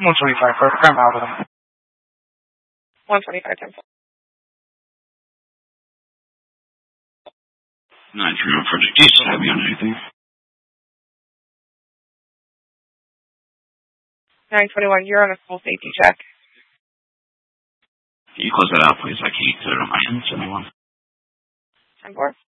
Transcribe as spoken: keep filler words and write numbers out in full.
one twenty-five for crime out of them. one twenty-five, ten four. nine three one Project East, have you on anything? nine twenty-one, you're on a full safety check. Can you close that out, please? I can't clear it on my end. Anyone? ten four.